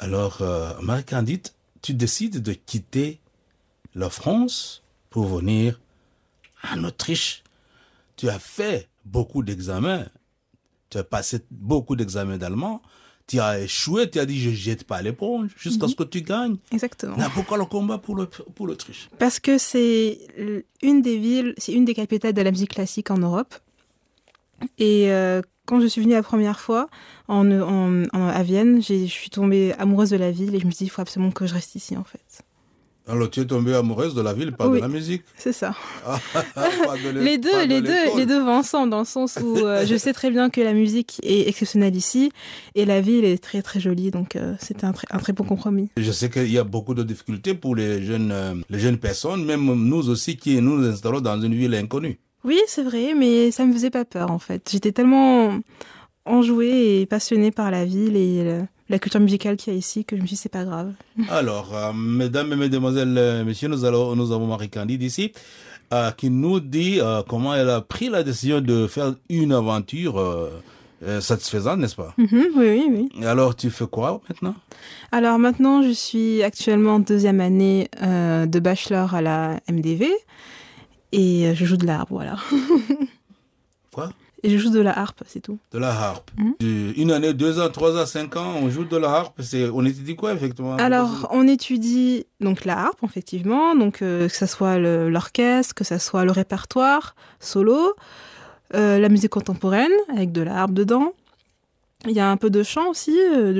Alors, Marie-Candide, tu décides de quitter la France pour venir en Autriche. Tu as fait beaucoup d'examens. Tu as passé beaucoup d'examens d'allemand. Tu as échoué, tu as dit je jette pas l'éponge jusqu'à ce que tu gagnes. Exactement. Mais pourquoi le combat pour l'Autriche? Parce que c'est une des villes, c'est une des capitales de la musique classique en Europe. Et quand je suis venue la première fois à Vienne, je suis tombée amoureuse de la ville et je me suis dit il faut absolument que je reste ici en fait. Alors tu es tombée amoureuse de la ville, pas de la musique. C'est ça. Les deux vont ensemble dans le sens où je sais très bien que la musique est exceptionnelle ici et la ville est très très jolie, donc c'était un très bon compromis. Je sais qu'il y a beaucoup de difficultés pour les jeunes personnes, même nous aussi qui nous installons dans une ville inconnue. Oui, c'est vrai, mais ça me faisait pas peur en fait. J'étais tellement enjouée et passionnée par la ville et la culture musicale qu'il y a ici que je me suis dit c'est pas grave. Alors, mesdames et mesdemoiselles, messieurs, nous avons Marie-Candide ici qui nous dit comment elle a pris la décision de faire une aventure satisfaisante, n'est-ce pas? Oui. Alors, tu fais quoi maintenant? Alors maintenant, je suis actuellement en 2e année de bachelor à la MDV et je joue de la harpe, voilà. Quoi? Et je joue de la harpe, c'est tout. De la harpe. Une année, 2 ans, 3 ans, 5 ans, on joue de la harpe. On étudie quoi, effectivement? Alors, on étudie donc la harpe, effectivement, donc que ça soit l'orchestre, que ça soit le répertoire solo, la musique contemporaine avec de la harpe dedans. Il y a un peu de chant aussi,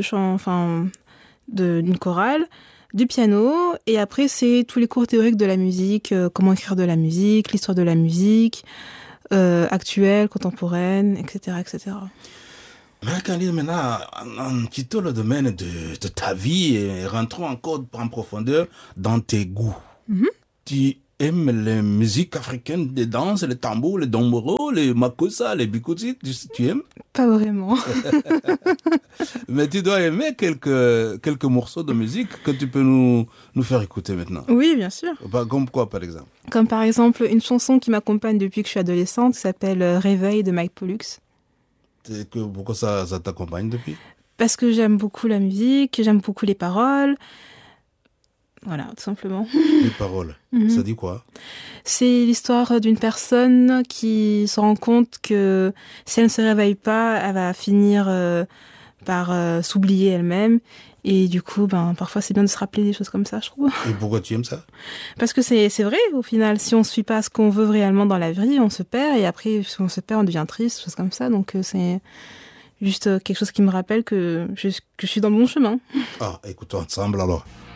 d'une chorale, du piano, et après c'est tous les cours théoriques de la musique, comment écrire de la musique, l'histoire de la musique. Actuelle, contemporaine, etc., etc. Marie-Candide, maintenant, en quittant le domaine de ta vie et rentrons encore en profondeur dans tes goûts. Tu aimes les musiques africaines, les danses, les tambours, les domboro, les makossa, les bikoti, tu aimes? Pas vraiment. Mais tu dois aimer quelques morceaux de musique que tu peux nous faire écouter maintenant. Oui, bien sûr. Comme quoi, par exemple? Comme par exemple une chanson qui m'accompagne depuis que je suis adolescente, qui s'appelle Réveil de Mike Pollux. Pourquoi ça t'accompagne depuis? Parce que j'aime beaucoup la musique, j'aime beaucoup les paroles. Voilà, tout simplement. Les paroles, ça dit quoi? C'est l'histoire d'une personne qui se rend compte que si elle ne se réveille pas, elle va finir par s'oublier elle-même. Et du coup, parfois, c'est bien de se rappeler des choses comme ça, je trouve. Et pourquoi tu aimes ça? Parce que c'est vrai, au final. Si on ne suit pas ce qu'on veut réellement dans la vie, on se perd. Et après, si on se perd, on devient triste, choses comme ça. Donc, c'est juste quelque chose qui me rappelle que je suis dans le bon chemin. Ah, écoutons ensemble alors.